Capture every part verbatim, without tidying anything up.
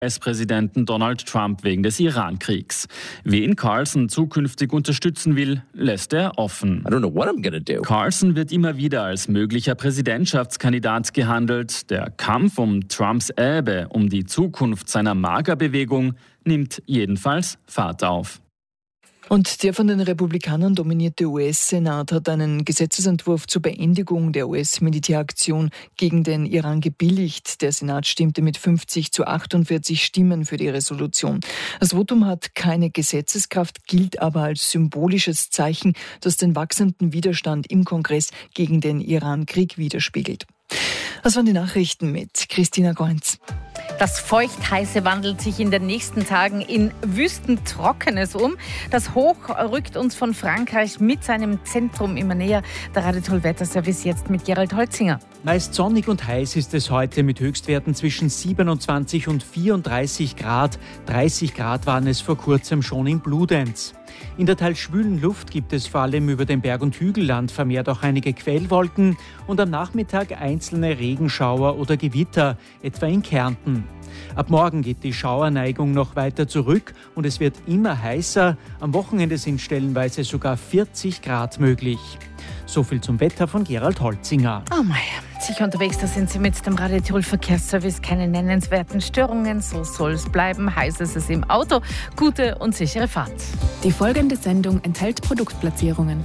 U S-Präsidenten Donald Trump wegen des Iran-Kriegs. Wen Carlson zukünftig unterstützen will, lässt er offen. I don't know what I'm gonna do. Carlson wird immer wieder als möglicher Präsidentschaftskandidat gehandelt. Der Kampf um Trumps Erbe, um die Zukunft seiner MAGA-Bewegung, nimmt jedenfalls Fahrt auf. Und der von den Republikanern dominierte U S-Senat hat einen Gesetzesentwurf zur Beendigung der U S-Militäraktion gegen den Iran gebilligt. Der Senat stimmte mit fünfzig zu achtundvierzig Stimmen für die Resolution. Das Votum hat keine Gesetzeskraft, gilt aber als symbolisches Zeichen, das den wachsenden Widerstand im Kongress gegen den Iran-Krieg widerspiegelt. Das waren die Nachrichten mit Christina Goenz. Das Feuchtheiße wandelt sich in den nächsten Tagen in Wüstentrockenes um. Das Hoch rückt uns von Frankreich mit seinem Zentrum immer näher. Der Radio Wetterservice jetzt mit Gerald Holzinger. Meist sonnig und heiß ist es heute mit Höchstwerten zwischen siebenundzwanzig und vierunddreißig Grad. dreißig Grad waren es vor kurzem schon in Bludenz. In der teils schwülen Luft gibt es vor allem über dem Berg- und Hügelland vermehrt auch einige Quellwolken und am Nachmittag einzelne Regenschauer oder Gewitter, etwa in Kärnten. Ab morgen geht die Schauerneigung noch weiter zurück und es wird immer heißer. Am Wochenende sind stellenweise sogar vierzig Grad möglich. So viel zum Wetter von Gerald Holzinger. Oh mei, sicher unterwegs, da sind Sie mit dem Radio Tirol Verkehrsservice. Keine nennenswerten Störungen, so soll es bleiben. Heiß ist es im Auto. Gute und sichere Fahrt. Die folgende Sendung enthält Produktplatzierungen.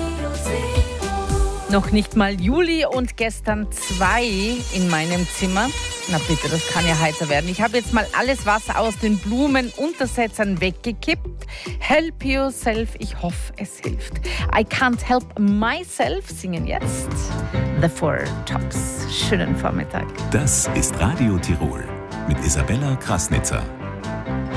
Noch nicht mal Juli und gestern zwei in meinem Zimmer. Na bitte, das kann ja heiter werden. Ich habe jetzt mal alles Wasser aus den Blumenuntersetzern weggekippt. Help yourself, ich hoffe, es hilft. I can't help myself singen jetzt The Four Tops. Schönen Vormittag. Das ist Radio Tirol mit Isabella Krasnitzer.